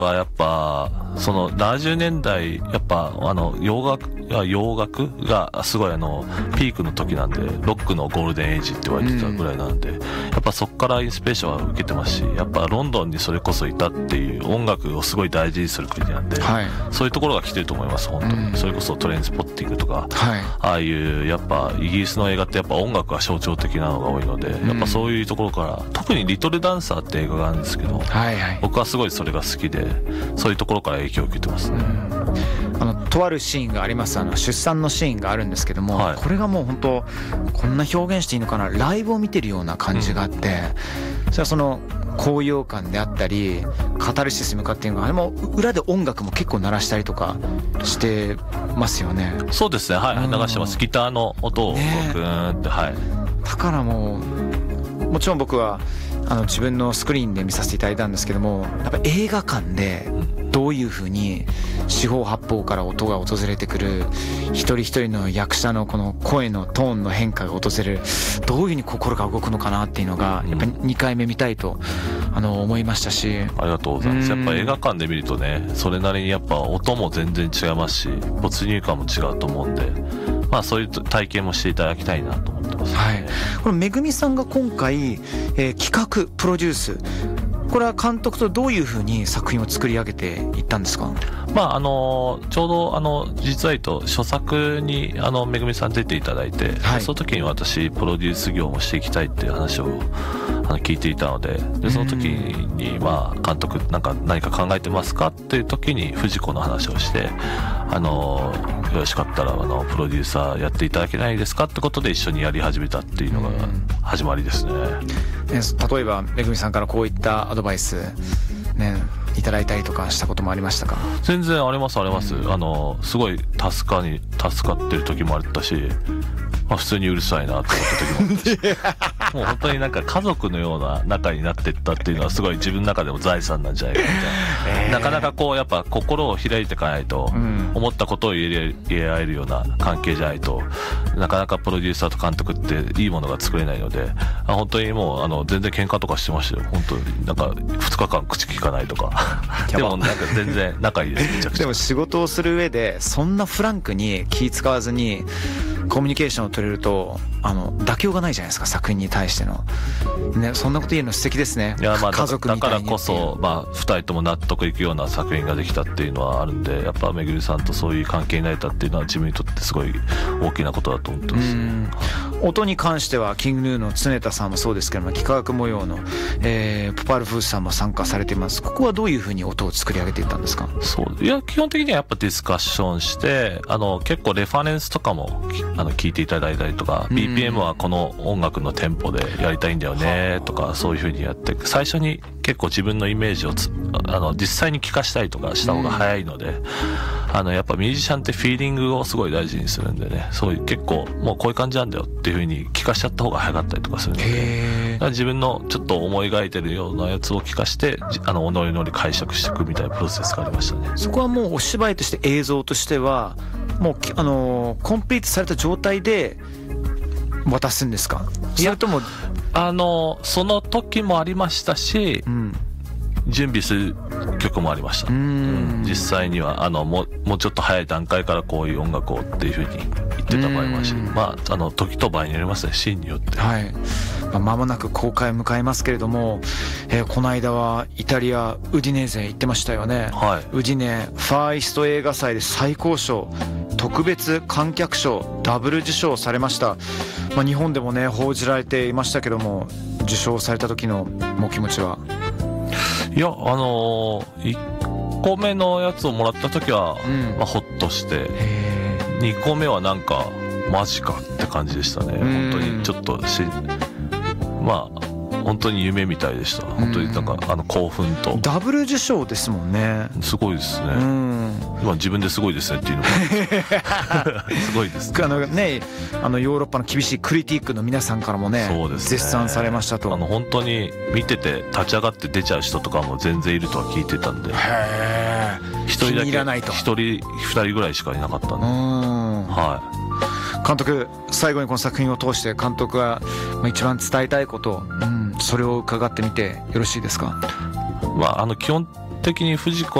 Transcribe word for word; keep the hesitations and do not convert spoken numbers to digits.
やっぱそのななじゅうねんだいやっぱあの洋楽洋楽がすごいあのピークの時なんで、ロックのゴールデンエイジって言われてたぐらいなんで、うん、やっぱそこからインスピレーションは受けてますし、やっぱロンドンにそれこそいたっていう音楽をすごい大事にする国なんで、はい、そういうところが来てると思います本当に、うん、それこそトレインスポッティングとか、はい、ああいうやっぱイギリスの映画ってやっぱ音楽が象徴的なのが多いので、うん、やっぱそういうところから、特にリトルダンサーって映画があるんですけど、はいはい、僕はすごいそれが好きで、そういうところから影響を受けてますね。うん、 あのとあるシーンがあります。あの出産のシーンがあるんですけども、はい、これがもう本当こんな表現していいのかな、ライブを見てるような感じがあって、うん、それはその高揚感であったりカタルシスに向かっていうのが、でも裏で音楽も結構鳴らしたりとかしてますよね。 そうですね、はい、流してます。ギターの音をグーンって、はい、 だからもうもちろん僕はあの自分のスクリーンで見させていただいたんですけども、やっぱ映画館でどういう風に四方八方から音が訪れてくる、一人一人の役者のこの声のトーンの変化が訪れる、どういう風に心が動くのかなっていうのがやっぱりにかいめ見たいとあの思いましたし、 ありがとうございます。やっぱ映画館で見るとね、それなりにやっぱ音も全然違いますし、没入感も違うと思うんで、まあそういう体験もしていただきたいなと思ってます、ね。はい。 このめぐみさんが今回、えー、企画プロデュース、これは監督とどういうふうに作品を作り上げていったんですか？ まああのちょうどあの実は言うと初作にあのめぐみさん出ていただいて、はい、その時に私プロデュース業もしていきたいっていう話をあの聞いていたので、でその時にまあ監督なんか何か考えてますかっていう時に藤子の話をして、あのよろしかったらあのプロデューサーやっていただけないですかってことで一緒にやり始めたっていうのが始まりですね。 ね、例えばめぐみさんからこういったアドバイスねいただいたりとかしたこともありましたか？ 全然ありますあります、うん、あのすごい助かに助かってる時もあったし、まあ、普通にうるさいなって思った時もあったしもう本当になんか家族のような仲になってったっていうのはすごい自分の中でも財産なんじゃないかみたいな、えー、なかなかこうやっぱ心を開いていかないと、うん、思ったことを言え言え合えるような関係じゃないとなかなかプロデューサーと監督っていいものが作れないので、あ本当にもうあの全然喧嘩とかしてましたよ。本当になんかふつかかん口聞かないとかでもなんか全然仲いいですめちゃくちゃ。 でも仕事をする上でそんなフランクに気使わずにコミュニケーションを取れるとあの妥協がないじゃないですか、作品に対しての、ね、そんなこと言えるの素敵ですね。 いや、まあ、 家族みたいにだからこそ、まあ、ふたりとも納得いくような作品ができたっていうのはあるんで、やっぱめぐみさんとそういう関係になれたっていうのは自分にとってすごい大きなことだと思ってます。 音に関してはキングヌーの常田さんもそうですけども、幾何学模様の、えー、ポパルフースさんも参加されています。ここはどういうふうに音を作り上げていったんですか？ そういや基本的にはやっぱディスカッションして、あの結構レファレンスとかもあの聞いていただいたりとか、 ビーピーエム はこの音楽のテンポでやりたいんだよねとか、そういうふうにやって最初に結構自分のイメージをつあの実際に聞かしたりとかした方が早いので、あのやっぱミュージシャンってフィーリングをすごい大事にするんでね、そういう結構もうこういう感じなんだよっていうふうに聞かしちゃった方が早かったりとかするので、だから自分のちょっと思い描いてるようなやつを聞かしてあのおのりのり解釈していくみたいなプロセスがありましたね。 そこはもうお芝居として映像としてはもうあのコンプリートされた状態で渡すんですか？それともあのその時もありましたし、うん、準備する曲もありました。うん、実際にはあのもう、もうちょっと早い段階からこういう音楽をっていうふうに言ってた場合もあるし、まああの時と場合によりますね、シーンによって。 はい。まあ、間もなく公開を迎えますけれども、えー、この間はイタリアウディネーゼ行ってましたよね。はい。ウディネファーイスト映画祭で最高賞特別観客賞ダブル受賞されました。まあ、日本でもね報じられていましたけども、受賞された時のお気持ちは？ いや、あのー、いっこめのやつをもらった時は、うんまあ、ほっとして、にこめはなんかマジかって感じでしたね。本当にちょっとしまあ本当に夢みたいでした。本当になんかあの興奮とダブル受賞ですもんね。 すごいですね。まあ自分ですごいですねっていうのもすごいですね。 あのね、あのヨーロッパの厳しいクリティックの皆さんからもね、そうですね、絶賛されましたと。 あの本当に見てて立ち上がって出ちゃう人とかも全然いるとは聞いてたんで、へー、一人だけ一人二人ぐらいしかいなかったんで、うん、はい。 監督、最後にこの作品を通して監督が一番伝えたいこと、うん、それを伺ってみてよろしいですか？ まあ、あの基本的に藤子